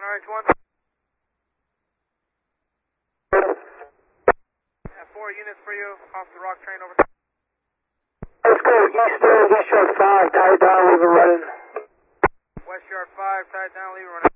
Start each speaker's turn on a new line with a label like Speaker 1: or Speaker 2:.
Speaker 1: RH1. 4 units for you, off the rock train over.
Speaker 2: Let's go east yard 5, tied down, leave it running.
Speaker 1: West yard 5, tied down, leave it running.